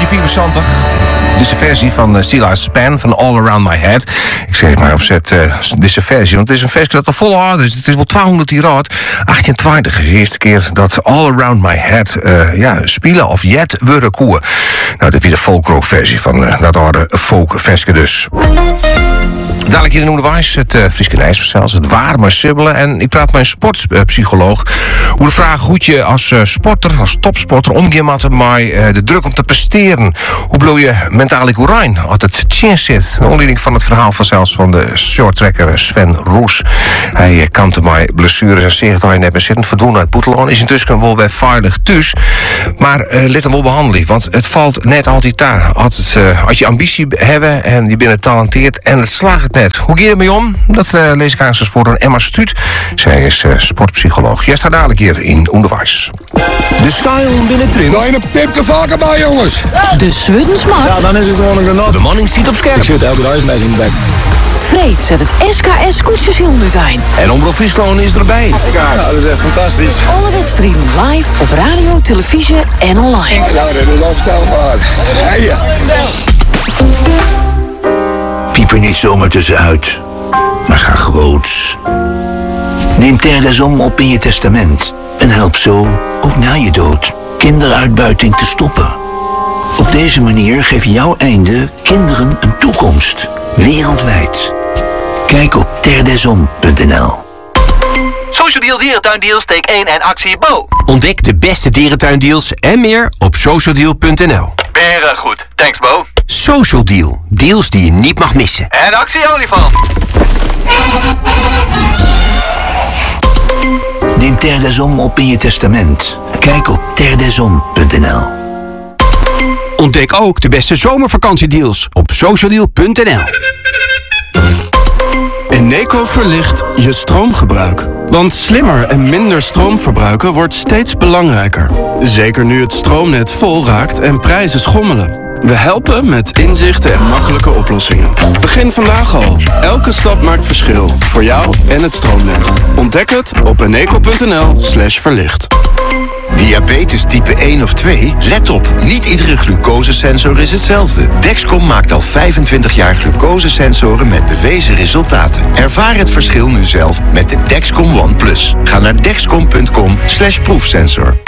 1974. Dit is de versie van Stila Span van All Around My Head. Ik zeg maar opzet, deze versie, want het is een versie dat er vol hard is. Het is wel 200 hier hard. 1820 is de eerste keer dat All Around My Head spelen of jet worden koeien. Nou, dit is de folkrock versie van dat oude folkversie dus. Dadelijk hier in onderwijs, het Frieske Nijsverzels, het warme sibbelen. En ik praat met een sportpsycholoog. Hoe de vraag hoe je als sporter, als topsporter, omgaat met de druk om te presteren. Hoe bloei je mentaal koerijn als het tjin zit? De aanleiding van het verhaal vanzelfs van de shorttrekker Sven Roes. Hij kampte met blessures en zegt dat hij net zitten verdoen uit Boeteland. Is intussen wel weer veilig thuis. Maar let hem wel behandelen, want het valt net altijd daar. Als je ambitie hebben en je bent getalenteerd en het slaagt het net. Hoe ga je ermee om? Dat lees ik aan zijn sporter Emma Stuut. Zij is sportpsycholoog. Jij staat dadelijk hier in onderwijs. De style binnen Trint. Nou, een tipje vaker bij, jongens. De Zwuddensmart. Ja, dan is het gewoon een genot. De manning ziet op scherp. Ik zit elke dag met in de bek. Vreed zet het SKS koetsjesiel uit. En Omroep Friesland is erbij. Ja, dat is echt fantastisch. Alle wedstrijden live op radio, televisie en online. Nou, dat is onvoorstelbaar. Hey. Piep er niet zomaar tussenuit, maar ga groots. Neem Terdesom op in je testament en help zo, ook na je dood, kinderuitbuiting te stoppen. Op deze manier geef jouw einde kinderen een toekomst, wereldwijd. Kijk op terdesom.nl. Social Deal Dierentuindeals, steek 1 en actie Bo. Ontdek de beste dierentuindeals en meer op socialdeal.nl. Beren goed, thanks Bo. Social Deal, deals die je niet mag missen. En actie olifant. Neem Terdesom op in je testament. Kijk op terdesom.nl. Ontdek ook de beste zomervakantiedeals op socialdeal.nl. Eneco verlicht je stroomgebruik. Want slimmer en minder stroom verbruiken wordt steeds belangrijker. Zeker nu het stroomnet vol raakt en prijzen schommelen. We helpen met inzichten en makkelijke oplossingen. Begin vandaag al. Elke stap maakt verschil. Voor jou en het stroomnet. Ontdek het op eneco.nl/verlicht. Diabetes type 1 of 2? Let op, niet iedere glucosesensor is hetzelfde. Dexcom maakt al 25 jaar glucosesensoren met bewezen resultaten. Ervaar het verschil nu zelf met de Dexcom One Plus. Ga naar dexcom.com/proefsensor.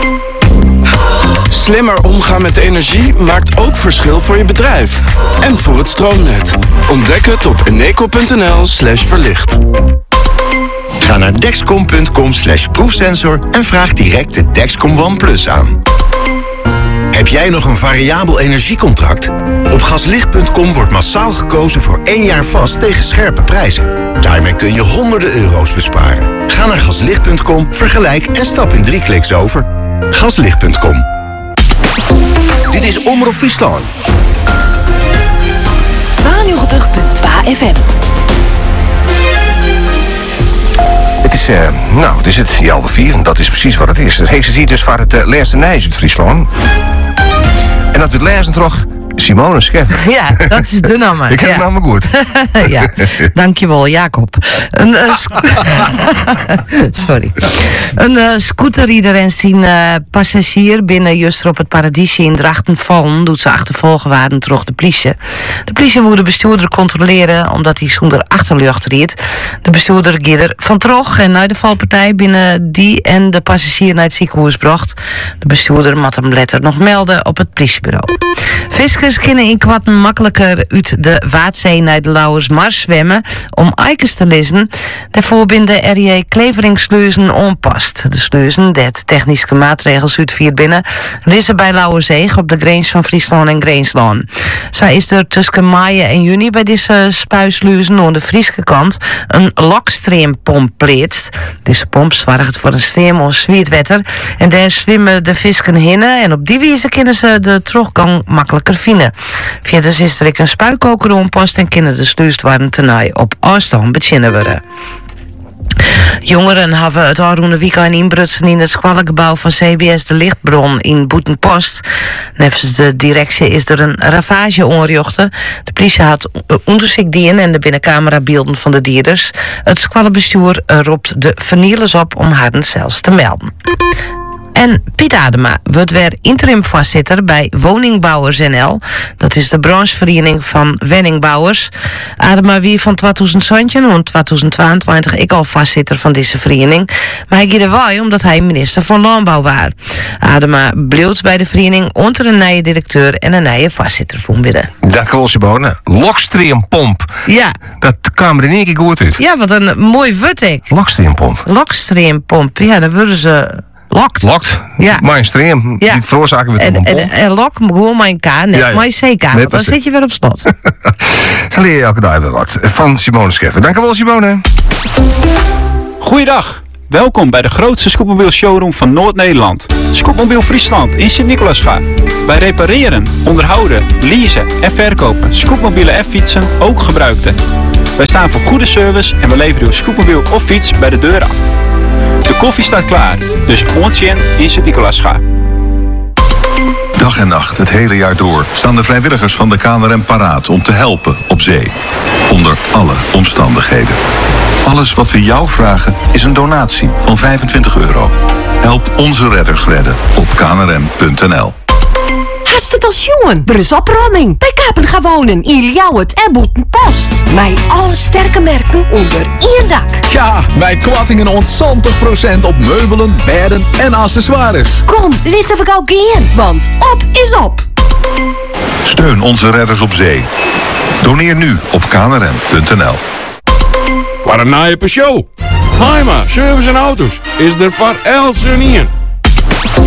Slimmer omgaan met energie maakt ook verschil voor je bedrijf. En voor het stroomnet. Ontdek het op eneco.nl/verlicht. Ga naar dexcom.com/proefsensor en vraag direct de Dexcom One Plus aan. Heb jij nog een variabel energiecontract? Op gaslicht.com wordt massaal gekozen voor 1 jaar vast tegen scherpe prijzen. Daarmee kun je honderden euro's besparen. Ga naar gaslicht.com, vergelijk en stap in 3 kliks over. Gaslicht.com. Dit is Omroep Friesland. 92.2 FM. Het is het Jalbe 4 en dat is precies wat het is. Het heet hier dus van het Leerse Nijs uit Friesland. En dat we het lezen toch Simone Scheffer. Ja, dat is de naam. Ik heb het naam goed. Ja, dankjewel Jacob. Sorry. Een scooterrieder en zijn passagier binnen juster op het Paradiesje in Drachten vallen doet ze achtervolgen waren terug de politie. De politie moet de bestuurder controleren omdat hij zonder achterlucht reed. De bestuurder gaat er van terug en naar de valpartij binnen die en de passagier naar het ziekenhuis bracht. De bestuurder moet hem letter nog melden op het politiebureau. Fiskers kunnen in Kwatten makkelijker uit de Waadzee naar de Lauwersmars zwemmen om eikens te lezen. Daarvoor binden RJ Kleveringsleuzen onpast. De sleuzen, dat technische maatregels uitviert binnen, liggen bij Lauwerzeeg op de grens van Friesland en Greensland. Zij is er tussen mei en juni bij deze spuisleuzen aan de Friese kant een lokstreampomp plaatst. Deze pomp zorgt voor een stream of zwietwetter en daar zwemmen de visken heen en op die wijze kunnen ze de teruggang makkelijker vinden. Verder is er een spuitkoker onpast en kunnen de sluisdwarren tenai op afstand beginnen worden. Jongeren hebben het aanroende weekend inbrutsen in het squallengebouw van CBS de Lichtbron in Boetenpost. Nevens de directie is er een ravage onrjochte. De politie had onderzoek dien en de binnencamerabeelden van de dierders. Het squallenbestuur roept de vernielers op om haar zelfs te melden. En Piet Adema wordt weer interim-voorzitter bij Woningbouwers NL. Dat is de branchevereniging van woningbouwers. Adema wie van 2017 en 2022 ik al voorzitter van deze vereniging. Maar hij ging erbij omdat hij minister van Landbouw was. Adema bleef bij de vereniging onder een nieuwe directeur en een nieuwe voorzitter van binnen. Dank u wel, Simone. Lokstreampomp. Ja. Dat kwam er in één keer goed uit. Ja, wat een mooi wut ik. Lokstreampomp. Lokstreampomp. Ja, dan worden ze lokt. Lokt? Ja. Mijn stream. Ja. Die veroorzaken we toch een pomp. En lok gewoon mijn K, net Ja, ja. mijn CK. Net Want dan als- zit je weer op slot. Ze leer je elke dag weer wat. Van Simone Scheffer. Dank u wel, Simone. Goeiedag. Welkom bij de grootste scootmobiel showroom van Noord-Nederland. Scootmobiel Friesland in Sint-Nicolasga. Wij repareren, onderhouden, leasen en verkopen scootmobielen en fietsen, ook gebruikte. Wij staan voor goede service en we leveren uw scootmobiel of fiets bij de deur af. De koffie staat klaar, dus ontje in Sint-Nicolasga. Dag en nacht, het hele jaar door, staan de vrijwilligers van de KNRM paraat om te helpen op zee. Onder alle omstandigheden. Alles wat we jou vragen is een donatie van €25. Help onze redders redden op knrm.nl. Hartstikke als jongen, er is opruiming. Bij Kapen gaan wonen in Ljouwert en Boetenpost. Mijn alle sterke merken onder één dak. Ja, wij kwattingen ontzontig % op meubelen, bedden en accessoires. Kom, laten we gauw gaan, want op is op. Steun onze redders op zee. Doneer nu op knrm.nl. Wat een naaie show. Heima, service en auto's is er voor Els en